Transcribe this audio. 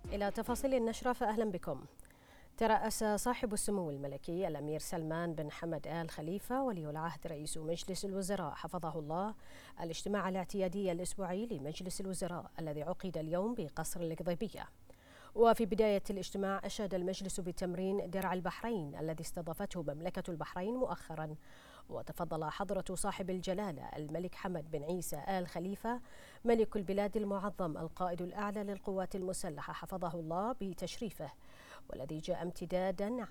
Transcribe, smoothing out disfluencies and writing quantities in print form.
إلى تفاصيل النشرة فأهلا بكم. ترأس صاحب السمو الملكي الأمير سلمان بن حمد آل خليفة ولي العهد رئيس مجلس الوزراء حفظه الله الاجتماع الاعتيادي الأسبوعي لمجلس الوزراء الذي عقد اليوم بقصر القضيبية. وفي بداية الاجتماع أشاد المجلس بتمرين درع البحرين الذي استضافته مملكة البحرين مؤخرا، وتفضل حضرة صاحب الجلالة الملك حمد بن عيسى آل خليفة ملك البلاد المعظم القائد الأعلى للقوات المسلحة حفظه الله بتشريفه، والذي جاء امتدادا